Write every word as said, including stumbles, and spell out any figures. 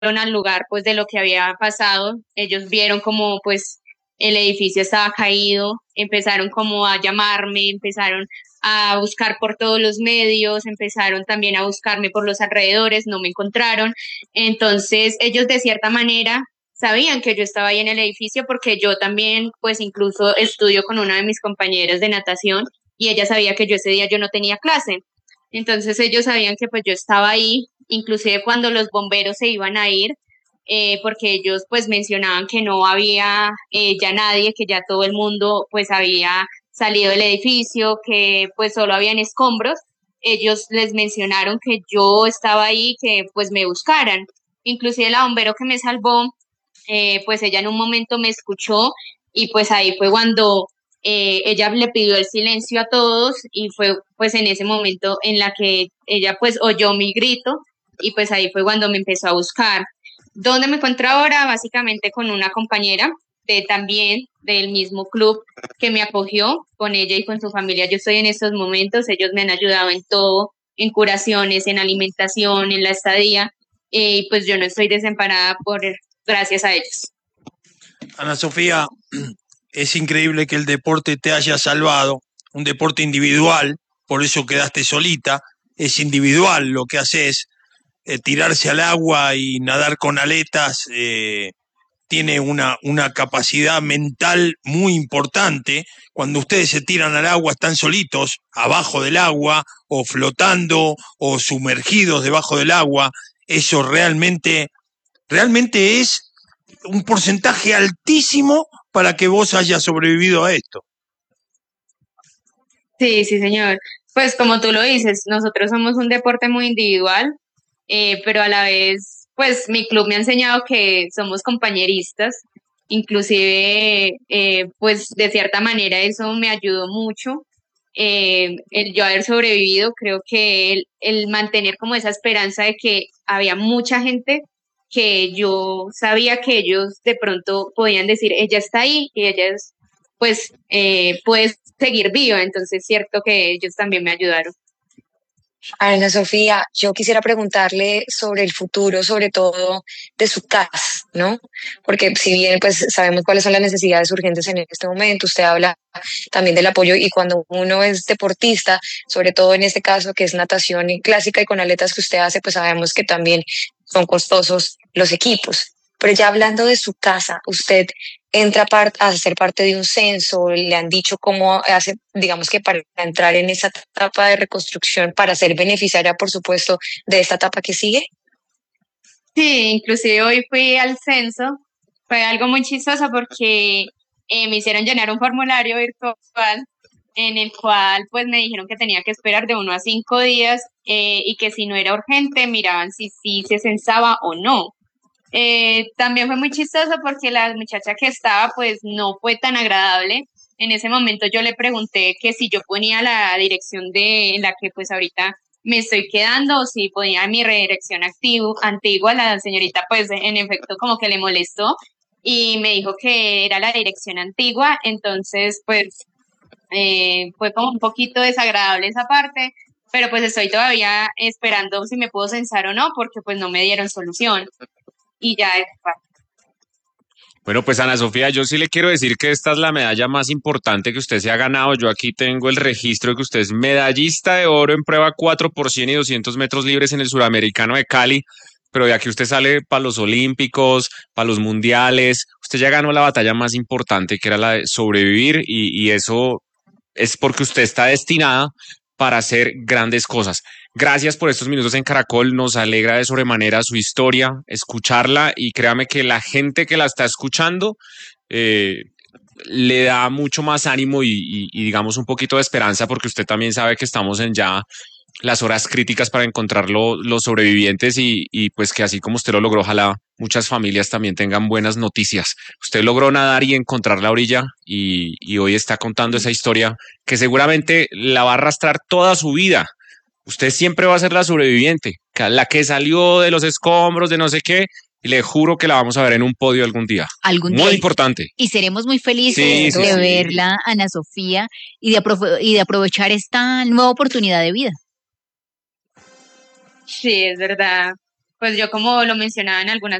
al lugar pues de lo que había pasado. Ellos vieron como pues el edificio estaba caído, empezaron como a llamarme, empezaron a buscar por todos los medios, empezaron también a buscarme por los alrededores, no me encontraron. Entonces ellos de cierta manera sabían que yo estaba ahí en el edificio porque yo también pues incluso estudio con una de mis compañeras de natación y ella sabía que yo ese día yo no tenía clase. Entonces ellos sabían que pues yo estaba ahí, inclusive cuando los bomberos se iban a ir, eh, porque ellos pues mencionaban que no había eh, ya nadie, que ya todo el mundo pues había salido del edificio, que pues solo habían escombros. Ellos les mencionaron que yo estaba ahí, que pues me buscaran. Inclusive la bombero que me salvó, eh, pues ella en un momento me escuchó y pues ahí fue cuando eh, ella le pidió el silencio a todos y fue pues en ese momento en la que ella pues oyó mi grito y pues ahí fue cuando me empezó a buscar. ¿Dónde me encuentro ahora? Básicamente con una compañera de también del mismo club que me acogió, con ella y con su familia. Yo estoy en estos momentos, ellos me han ayudado en todo, en curaciones, en alimentación, en la estadía, eh, y pues yo no estoy desamparada por gracias a ellos. Ana Sofía, es increíble que el deporte te haya salvado, un deporte individual, por eso quedaste solita, es individual lo que haces, eh, tirarse al agua y nadar con aletas, eh, tiene una, una capacidad mental muy importante. Cuando ustedes se tiran al agua están solitos, abajo del agua, o flotando, o sumergidos debajo del agua, eso realmente, realmente es un porcentaje altísimo para que vos hayas sobrevivido a esto. Sí, sí, señor. Pues como tú lo dices, nosotros somos un deporte muy individual, eh, pero a la vez, pues mi club me ha enseñado que somos compañeristas, inclusive, eh, pues de cierta manera eso me ayudó mucho. Eh, el yo haber sobrevivido, creo que el, el mantener como esa esperanza de que había mucha gente que yo sabía que ellos de pronto podían decir, ella está ahí y ella es, pues, eh, puede seguir viva, entonces es cierto que ellos también me ayudaron. Ana Sofía, yo quisiera preguntarle sobre el futuro, sobre todo de su casa, ¿no? Porque si bien pues sabemos cuáles son las necesidades urgentes en este momento, usted habla también del apoyo y cuando uno es deportista, sobre todo en este caso que es natación clásica y con aletas que usted hace, pues sabemos que también son costosos los equipos. Pero ya hablando de su casa, usted entra a ser parte de un censo, le han dicho cómo hace, digamos que para entrar en esa etapa de reconstrucción, para ser beneficiaria, por supuesto, de esta etapa que sigue. Sí, inclusive hoy fui al censo, fue algo muy chistoso porque eh, me hicieron llenar un formulario virtual en el cual pues me dijeron que tenía que esperar de uno a cinco días eh, y que si no era urgente miraban si sí se censaba o no. Eh, también fue muy chistoso porque la muchacha que estaba pues no fue tan agradable. En ese momento yo le pregunté que si yo ponía la dirección de en la que pues ahorita me estoy quedando o si ponía mi redirección activo, antigua. La señorita pues en efecto como que le molestó y me dijo que era la dirección antigua, entonces pues eh, fue como un poquito desagradable esa parte, pero pues estoy todavía esperando si me puedo censar o no porque pues no me dieron solución. Y ya es. Bueno, pues Ana Sofía, yo sí le quiero decir que esta es la medalla más importante que usted se ha ganado. Yo aquí tengo el registro de que usted es medallista de oro en prueba cuatro por cien y doscientos metros libres en el Suramericano de Cali, pero de aquí usted sale para los Olímpicos, para los Mundiales. Usted ya ganó la batalla más importante, que era la de sobrevivir, y, y eso es porque usted está destinada para hacer grandes cosas. Gracias por estos minutos en Caracol, nos alegra de sobremanera su historia, escucharla, y créame que la gente que la está escuchando eh, le da mucho más ánimo y, y, y digamos un poquito de esperanza, porque usted también sabe que estamos en ya las horas críticas para encontrar lo, los sobrevivientes y, y pues que así como usted lo logró, ojalá muchas familias también tengan buenas noticias. Usted logró nadar y encontrar la orilla y, y hoy está contando esa historia que seguramente la va a arrastrar toda su vida. Usted siempre va a ser la sobreviviente, la que salió de los escombros, de no sé qué, y le juro que la vamos a ver en un podio algún día. Algún Muy día. importante. Y seremos muy felices Sí, sí, de sí. verla, Ana Sofía, y de, apro- y de aprovechar esta nueva oportunidad de vida. Sí, es verdad. pues yo como lo mencionaba en algunas